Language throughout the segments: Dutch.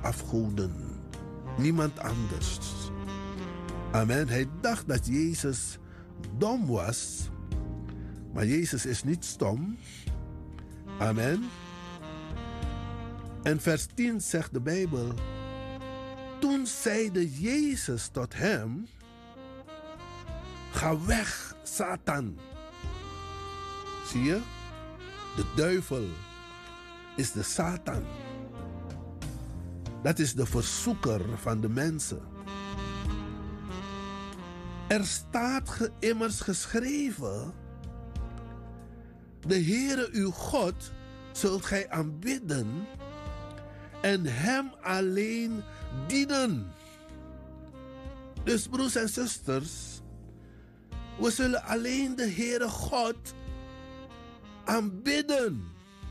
afgoden. Niemand anders. Amen. Hij dacht dat Jezus dom was. Maar Jezus is niet stom. Amen. En vers 10 zegt de Bijbel. Toen zeide Jezus tot hem. Ga weg, Satan. Zie je? De duivel is de Satan. Dat is de verzoeker van de mensen. Er staat immers geschreven. De Heere uw God zult gij aanbidden en hem alleen dienen. Dus broers en zusters, we zullen alleen de Heere God aanbidden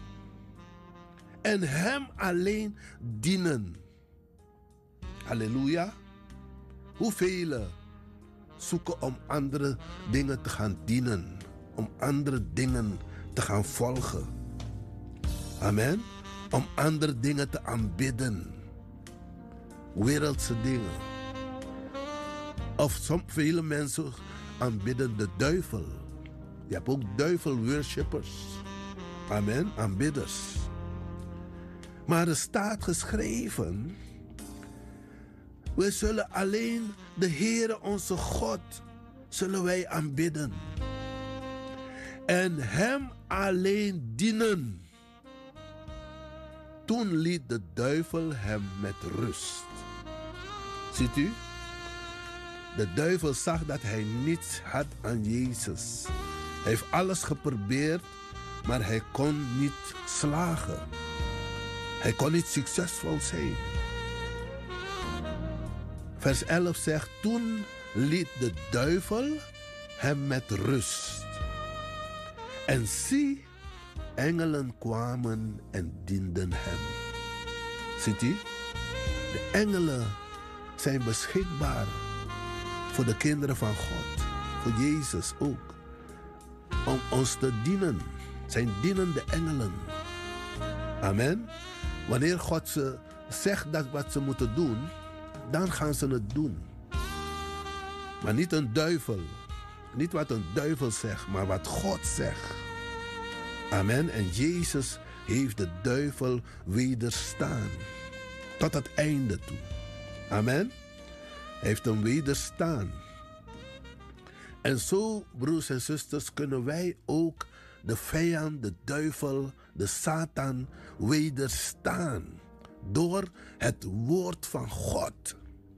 en hem alleen dienen. Halleluja. Hoeveel zoeken om andere dingen te gaan dienen, om andere dingen te gaan volgen. Amen. Om andere dingen te aanbidden. Wereldse dingen. Of vele mensen aanbidden de duivel. Je hebt ook duivel-worshippers. Amen. Aanbidders. Maar er staat geschreven. We zullen alleen de Heere onze God zullen wij aanbidden. En hem alleen dienen. Toen liet de duivel hem met rust. Ziet u? De duivel zag dat hij niets had aan Jezus. Hij heeft alles geprobeerd, maar hij kon niet slagen. Hij kon niet succesvol zijn. Vers 11 zegt, toen liet de duivel hem met rust. En zie, engelen kwamen en dienden hem. Ziet u? De engelen zijn beschikbaar voor de kinderen van God. Voor Jezus ook. Om ons te dienen. Zijn dienende engelen. Amen. Wanneer God ze zegt dat wat ze moeten doen, dan gaan ze het doen. Maar niet een duivel. Niet wat een duivel zegt, maar wat God zegt. Amen. En Jezus heeft de duivel wederstaan. Tot het einde toe. Amen. Hij heeft hem wederstaan. En zo, broers en zusters, kunnen wij ook de vijand, de duivel, de Satan wederstaan. Door het woord van God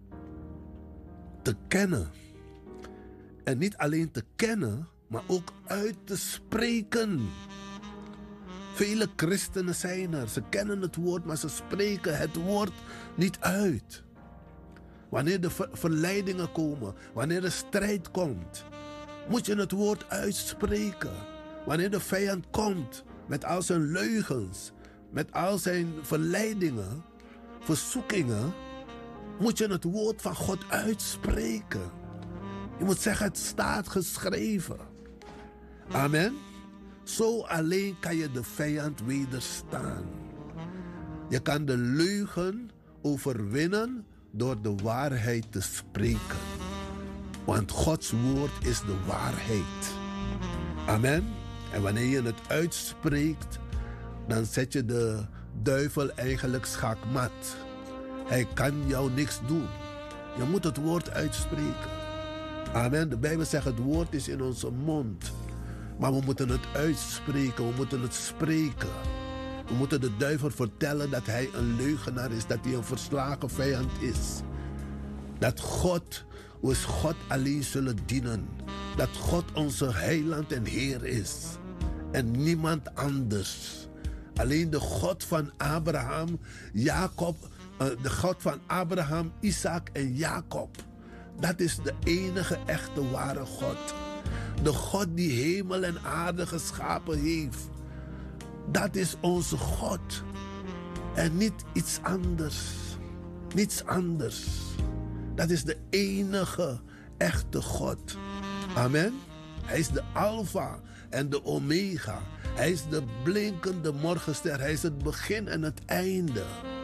te kennen. En niet alleen te kennen, maar ook uit te spreken. Vele christenen zijn er. Ze kennen het woord, maar ze spreken het woord niet uit. Wanneer de verleidingen komen, wanneer de strijd komt, moet je het woord uitspreken. Wanneer de vijand komt met al zijn leugens, met al zijn verleidingen, verzoekingen, moet je het woord van God uitspreken. Je moet zeggen, het staat geschreven. Amen. Zo alleen kan je de vijand wederstaan. Je kan de leugen overwinnen door de waarheid te spreken. Want Gods woord is de waarheid. Amen. En wanneer je het uitspreekt, dan zet je de duivel eigenlijk schaakmat. Hij kan jou niks doen. Je moet het woord uitspreken. Amen. De Bijbel zegt, het woord is in onze mond. Maar we moeten het uitspreken, we moeten het spreken. We moeten de duivel vertellen dat hij een leugenaar is, dat hij een verslagen vijand is. Dat we God alleen zullen dienen. Dat God onze heiland en Heer is. En niemand anders. Alleen de God van Abraham, Jacob, de God van Abraham, Isaac en Jacob. Dat is de enige echte ware God. De God die hemel en aarde geschapen heeft. Dat is onze God. En niet iets anders. Niets anders. Dat is de enige echte God. Amen. Hij is de Alpha en de Omega. Hij is de blinkende morgenster. Hij is het begin en het einde.